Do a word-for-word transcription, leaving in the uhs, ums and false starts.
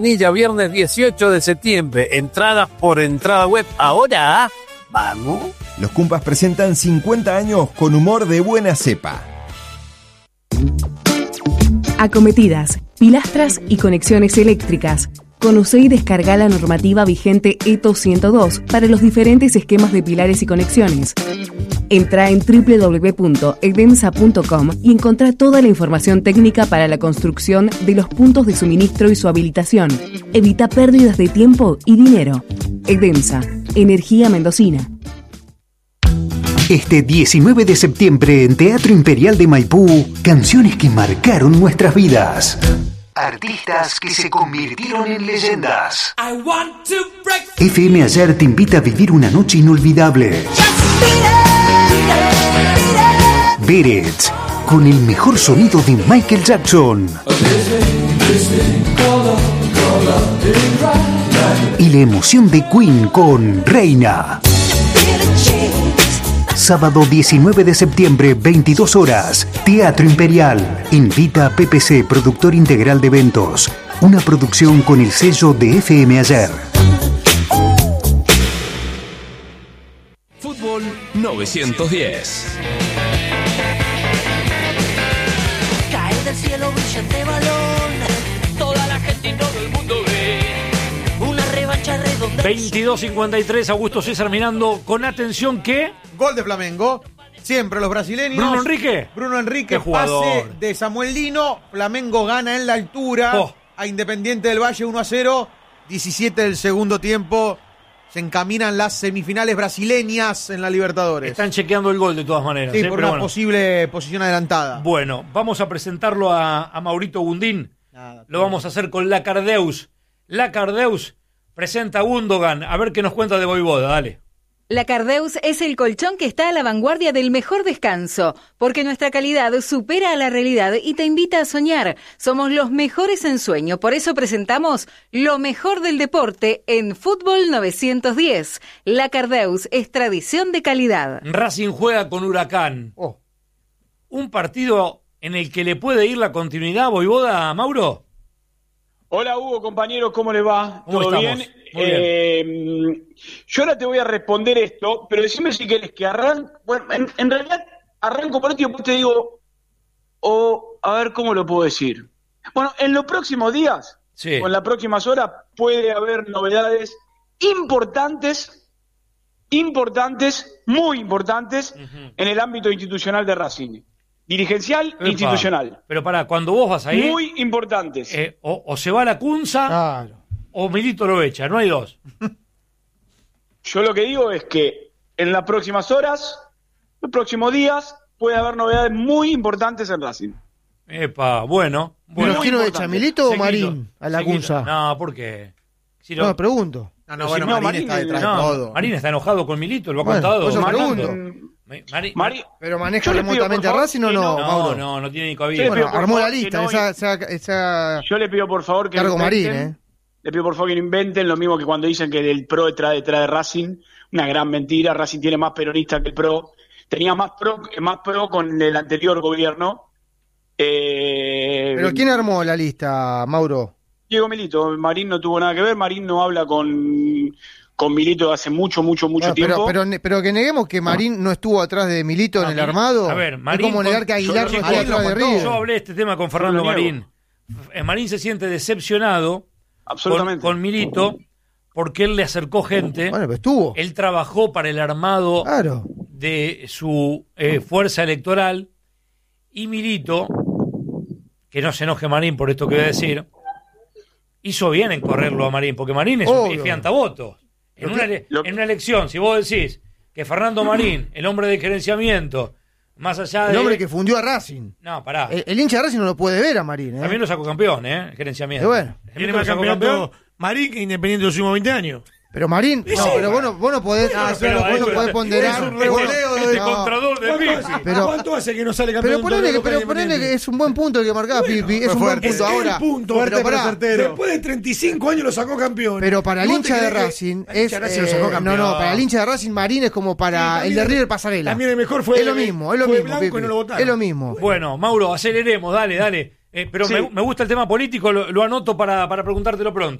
Viernes dieciocho de septiembre, entradas por entrada web. Ahora, ¿vamos? Los Cumpas presentan cincuenta años con humor de buena cepa. Acometidas, pilastras y conexiones eléctricas. Conoce y descarga la normativa vigente E T O ciento dos para los diferentes esquemas de pilares y conexiones. Entra en doble u doble u doble u punto edemsa punto com y encontrá toda la información técnica para la construcción de los puntos de suministro y su habilitación. Evita pérdidas de tiempo y dinero. Edemsa, energía mendocina. Este diecinueve de septiembre en Teatro Imperial de Maipú, canciones que marcaron nuestras vidas. Artistas que se convirtieron en leyendas. F M Ayer te invita a vivir una noche inolvidable. Beret, con el mejor sonido de Michael Jackson. Y la emoción de Queen con Reina. Sábado diecinueve de septiembre, veintidós horas, Teatro Imperial. Invita a P P C, productor integral de eventos. Una producción con el sello de F M Ayer. Fútbol novecientos diez. Cae del cielo brillante balón, toda la gente y todo el mundo ve una revancha redonda. veintidós cincuenta y tres, Augusto César mirando con atención que... Gol de Flamengo, siempre los brasileños. Bruno Enrique. Bruno Enrique, Qué jugador. pase de Samuel Lino, Flamengo gana en la altura Oh. a Independiente del Valle uno a cero, diecisiete del segundo tiempo. Se encaminan las semifinales brasileñas en la Libertadores. Están chequeando el gol de todas maneras. Sí, ¿eh? por Pero una bueno. posible posición adelantada. Bueno, vamos a presentarlo a, a Maurito Gundín. Nada, Lo vamos a hacer con Lacardeus. Lacardeus presenta a Gundogan. A ver qué nos cuenta de Voivoda, dale. Lacardeus es el colchón que está a la vanguardia del mejor descanso, porque nuestra calidad supera a la realidad y te invita a soñar. Somos los mejores en sueño, por eso presentamos lo mejor del deporte en Fútbol novecientos diez. Lacardeus es tradición de calidad. Racing juega con Huracán. Oh. Un partido en el que le puede ir la continuidad a Voivoda, Mauro. Hola Hugo, compañeros, ¿cómo les va? ¿Cómo ¿Todo estamos? bien? Muy bien. Eh, yo ahora te voy a responder esto, pero decime si querés que arranque. Bueno, en, en realidad arranco por esto y después te digo, o a ver cómo lo puedo decir. Bueno, en los próximos días, Sí. o en las próximas horas, puede haber novedades importantes, importantes, muy importantes, Ujú. en el ámbito institucional de Racing. Dirigencial Epa. e institucional. Pero pará, cuando vos vas ahí, Muy importantes. eh, o, o se va la Cunza Claro. o Milito lo echa, no hay dos. Yo lo que digo es que en las próximas horas, los próximos días, puede haber novedades muy importantes en Racing. Epa, bueno. bueno. ¿Pero quién lo echa, importante. Milito o Seguilo, Marín a la seguilo. Cunza? No, ¿por qué? Si lo- No, pregunto. No, Pero no, si bueno, no, Marín, Marín, está detrás no, de todo. Marín está enojado con Milito, lo ha Bueno, contado. por eso Marín- pregunto. Mari- Mari- ¿Pero maneja Yo le pido, remotamente por a favor, Racing o que no, no- no, Mauro? no, no tiene ni Sí, cabida. Bueno, por armó la favor, que lista, no- esa, esa, esa Yo le pido por favor que cargo no Marín, inventen, ¿eh? Le pido por favor que no inventen lo mismo que cuando dicen que el P R O detrás, detrás de Racing. Una gran mentira. Racing tiene más peronista que el P R O. Tenía más pro, más pro con el anterior gobierno. Eh, ¿Pero quién armó la lista, Mauro? Diego Milito. Marín no tuvo nada que ver. Marín no habla con, con Milito hace mucho, mucho, mucho Bueno, tiempo. pero, pero, pero que neguemos que Marín no estuvo atrás de Milito A en el mí- armado. a ver, Marín es como negar con- que Aguilar yo- no Marín estuvo lo atrás de contó. River. Yo hablé de este tema con Fernando Yo lo niego. Marín. Eh, Marín se siente decepcionado con, Absolutamente. con Milito porque él le acercó gente. Bueno, pero estuvo. Él trabajó para el armado Claro. de su eh, fuerza electoral y Milito, que no se enoje Marín por esto que voy a decir, hizo bien en correrlo a Marín, porque Marín es un Obvio. fiantavotos. En Lo una, que- ele- lo- en una elección, si vos decís que Fernando Marín, el hombre de gerenciamiento, más allá de... El hombre que fundió a Racing. No, pará. El, el hincha de Racing no lo puede ver a Marín, ¿eh? También lo sacó campeón, ¿eh? El gerenciamiento. Y bueno. El Tiene lo más sacó campeonato Marín que Independiente los últimos veinte años. Pero Marín, Sí, no, sí. pero vos no, vos no podés, Ah, vos pero no ahí- podés ponderar. es un vos- revoleo Este no. contrador de ¿Cuánto Pipi. hace, Pero- ¿Cuánto hace que no sale campeón? Pero ponele, de que- Copa pero ponele Independiente? que es un buen punto el que marcaba Pipi, es un buen Es punto el ahora. punto, pero, fuerte, pará, certero. Después de treinta y cinco años lo sacó campeón. pero para el ¿Y vos hincha te de crees que- Racing el es hincha de Racing lo sacó eh, no, campeón? no, para el hincha de Racing Marín es como para Sí, el también de el- River Pasarela. también el mejor fue- es lo mismo, es lo fue mismo, Blanco y Pipi. no lo votaron. Es lo mismo. Bueno, Mauro, aceleremos, dale, dale. Eh, pero Sí. me, me gusta el tema político, lo, lo anoto para, para preguntártelo pronto.